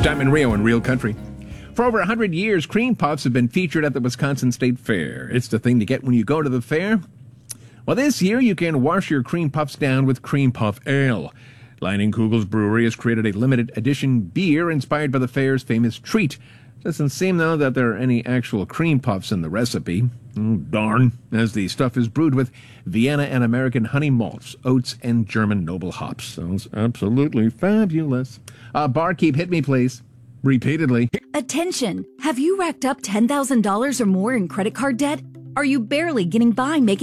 Diamond Rio in Real Country. For over 100 years, cream puffs have been featured at the Wisconsin State Fair. It's the thing to get when you go to the fair. Well, this year you can wash your cream puffs down with Cream Puff Ale. Leinenkugel's Brewery has created a limited edition beer inspired by the fair's famous treat. Doesn't seem, though, that there are any actual cream puffs in the recipe. Darn, as the stuff is brewed with Vienna and American honey malts, oats, and German noble hops. Sounds absolutely fabulous. Barkeep, hit me, please. Repeatedly. Attention! Have you racked up $10,000 or more in credit card debt? Are you barely getting by making